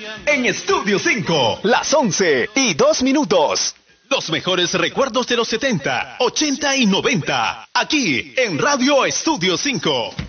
En Estudio 5, las 11:02. Los mejores recuerdos de los 70, 80 y 90. Aquí en Radio Estudio 5.